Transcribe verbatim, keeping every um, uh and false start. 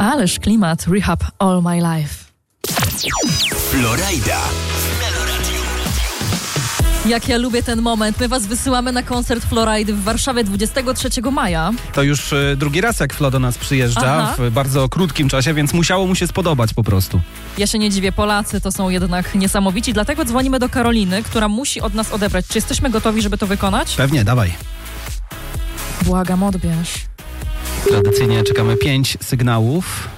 Ależ klimat, Rehab All My Life. Florida. Jak ja lubię ten moment. My was wysyłamy na koncert Floridy w Warszawie dwudziestego trzeciego maja. To już y, drugi raz, jak Flo do nas przyjeżdża. Aha. W bardzo krótkim czasie, więc musiało mu się spodobać po prostu. Ja się nie dziwię, Polacy to są jednak niesamowici, dlatego dzwonimy do Karoliny, która musi od nas odebrać. Czy jesteśmy gotowi, żeby to wykonać? Pewnie, dawaj. Błagam, odbierz. Tradycyjnie czekamy pięć sygnałów.